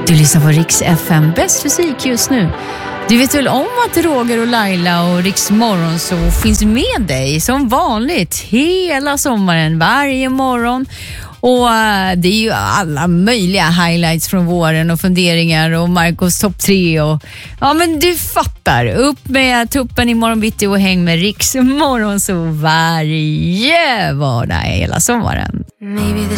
Du lyssnar på Rix FM, bäst musik just nu. Du vet väl om att Roger och Laila och Rix Morgon så finns med dig som vanligt hela sommaren, varje morgon. Och det är ju alla möjliga highlights från våren och funderingar och Marcos topp 3 och ja, men du fattar. Upp med tuppen i morgonbitti och häng med Rix Morgon så varje vardag hela sommaren.